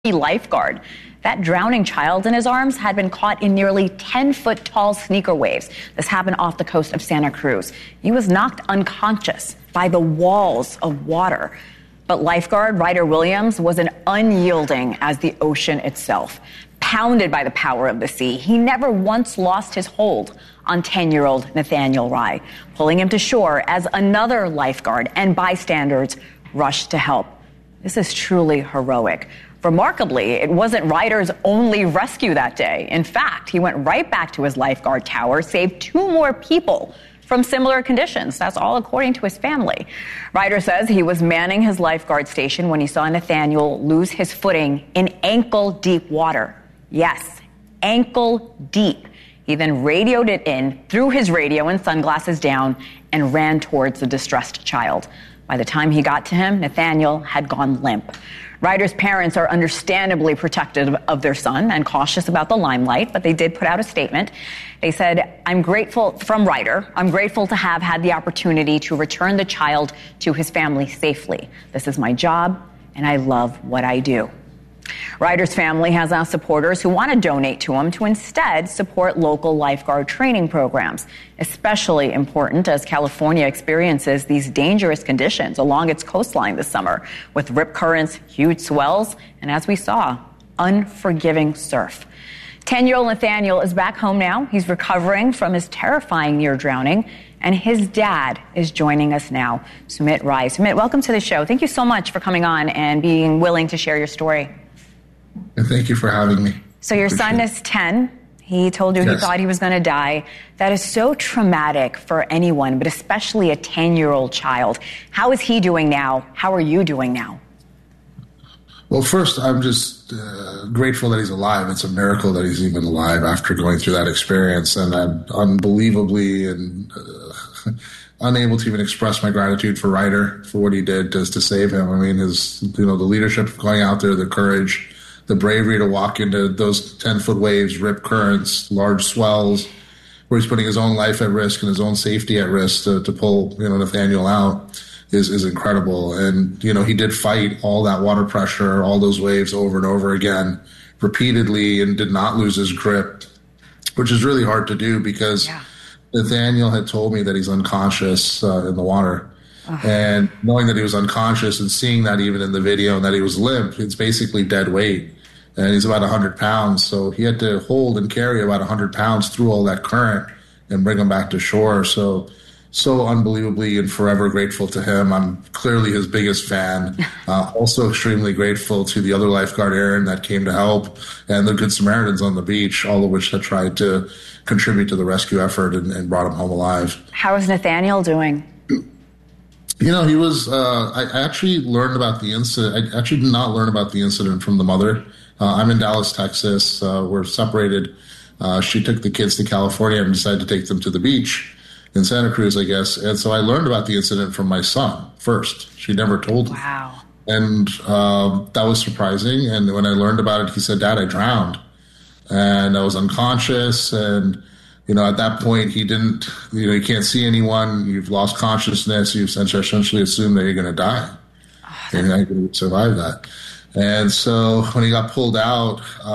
lifeguard. That drowning child in his arms had been caught in nearly 10-foot tall sneaker waves. This happened off the coast of Santa Cruz. He was knocked unconscious by the walls of water. But lifeguard Ryder Williams was as unyielding as the ocean itself. Pounded by the power of the sea, he never once lost his hold on 10-year-old Nathaniel Rye, pulling him to shore as another lifeguard and bystanders rushed to help. This is truly heroic. Remarkably, it wasn't Ryder's only rescue that day. In fact, he went right back to his lifeguard tower, saved 2 more people from similar conditions. That's all according to his family. Ryder says he was manning his lifeguard station when he saw Nathaniel lose his footing in ankle-deep water. Yes, ankle-deep. He then radioed it in, threw his radio and sunglasses down, and ran towards the distressed child. By the time he got to him, Nathaniel had gone limp. Ryder's parents are understandably protective of their son and cautious about the limelight, but they did put out a statement. They said, I'm grateful to have had the opportunity to return the child to his family safely. This is my job, and I love what I do. Ryder's family has asked supporters who want to donate to him to instead support local lifeguard training programs, especially important as California experiences these dangerous conditions along its coastline this summer with rip currents, huge swells, and as we saw, unforgiving surf. 10-year-old Nathaniel is back home now. He's recovering from his terrifying near drowning, and his dad is joining us now, Sumit Rai. Sumit, welcome to the show. Thank you so much for coming on and being willing to share your story. And thank you for having me. So your son is 10. He told you he thought he was going to die. That is so traumatic for anyone, but especially a 10-year-old child. How is he doing now? How are you doing now? Well, first, I'm just grateful that he's alive. It's a miracle that he's even alive after going through that experience. And I'm unbelievably and unable to even express my gratitude for Ryder for what he did to save him. I mean, the leadership of going out there, the courage, the bravery to walk into those 10-foot waves, rip currents, large swells, where he's putting his own life at risk and his own safety at risk to pull, Nathaniel out is incredible. And, he did fight all that water pressure, all those waves over and over again, repeatedly, and did not lose his grip, which is really hard to do because Nathaniel had told me that he's unconscious in the water. And knowing that he was unconscious and seeing that even in the video and that he was limp, it's basically dead weight. And he's about 100 pounds. So he had to hold and carry about 100 pounds through all that current and bring him back to shore. So unbelievably and forever grateful to him. I'm clearly his biggest fan. Also extremely grateful to the other lifeguard, Aaron, that came to help, and the Good Samaritans on the beach, all of which had tried to contribute to the rescue effort and brought him home alive. How is Nathaniel doing? He was, I actually learned about the incident. I actually did not learn about the incident from the mother. I'm in Dallas, Texas. We're separated. She took the kids to California and decided to take them to the beach in Santa Cruz, I guess. And so I learned about the incident from my son first. She never told me. Wow. And that was surprising. And when I learned about it, he said, Dad, I drowned. And I was unconscious. And, at that point, he didn't, you can't see anyone. You've lost consciousness. You've essentially assumed that you're going to die. And you're not going to survive that. And so when he got pulled out,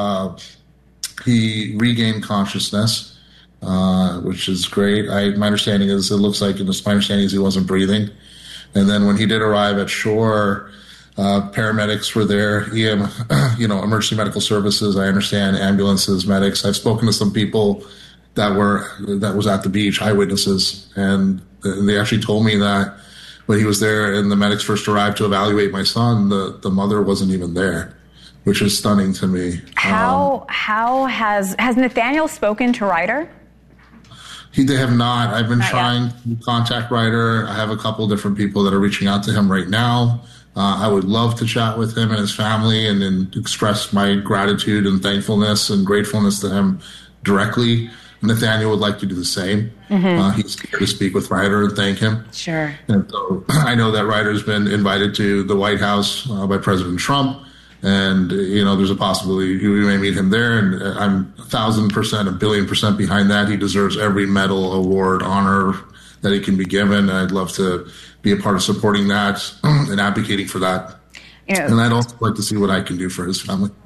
he regained consciousness, which is great. My understanding is he wasn't breathing. And then when he did arrive at shore, paramedics were there, emergency medical services, I understand, ambulances, medics. I've spoken to some people that was at the beach, eyewitnesses, and they actually told me that when he was there and the medics first arrived to evaluate my son, the mother wasn't even there, which is stunning to me. How has Nathaniel spoken to Ryder? They have not. I've been trying to contact Ryder. I have a couple different people that are reaching out to him right now. I would love to chat with him and his family and express my gratitude and thankfulness and gratefulness to him directly. Nathaniel would like to do the same. Mm-hmm. He's here to speak with Ryder and thank him. Sure. And so I know that Ryder's been invited to the White House by President Trump. And, there's a possibility we may meet him there. And I'm 1,000%, 1,000,000,000% behind that. He deserves every medal, award, honor that he can be given. I'd love to be a part of supporting that and advocating for that. You know, and I'd also like to see what I can do for his family.